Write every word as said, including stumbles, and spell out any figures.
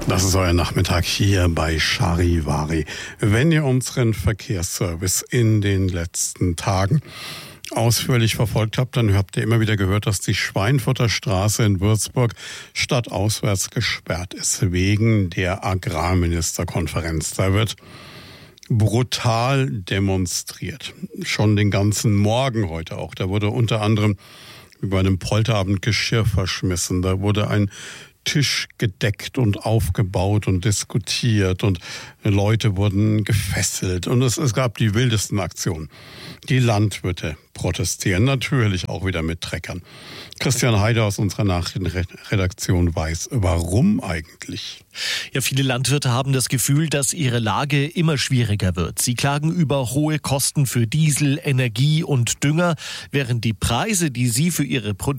Das ist euer Nachmittag hier bei Charivari. Wenn ihr unseren Verkehrsservice in den letzten Tagen ausführlich verfolgt habt, dann habt ihr immer wieder gehört, dass die Schweinfurter Straße in Würzburg stadtauswärts gesperrt ist, wegen der Agrarministerkonferenz. Da wird brutal demonstriert. Schon den ganzen Morgen heute auch. Da wurde unter anderem wie bei einem Polterabend Geschirr verschmissen. Da wurde ein Tisch gedeckt und aufgebaut und diskutiert und Leute wurden gefesselt und es, es gab die wildesten Aktionen. Die Landwirte protestieren, natürlich auch wieder mit Treckern. Christian Heider aus unserer Nachrichtenredaktion weiß, warum eigentlich. Ja, viele Landwirte haben das Gefühl, dass ihre Lage immer schwieriger wird. Sie klagen über hohe Kosten für Diesel, Energie und Dünger, während die Preise, die sie für ihre Produkte